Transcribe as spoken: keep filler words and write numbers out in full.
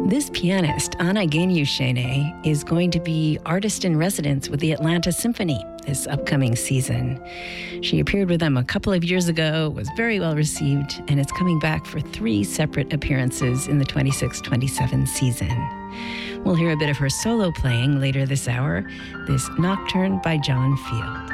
This pianist, Anna Genyushene, is going to be artist in residence with the Atlanta Symphony this upcoming season. She appeared with them a couple of years ago, was very well received, and is coming back for three separate appearances in the twenty-six twenty-seven season. We'll hear a bit of her solo playing later this hour, this Nocturne by John Field.